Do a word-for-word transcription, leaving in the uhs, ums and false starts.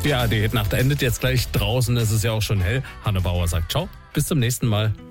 Die A R D-Nacht endet jetzt gleich. Draußen ist es ja auch schon hell. Hanne Bauer sagt ciao, bis zum nächsten Mal.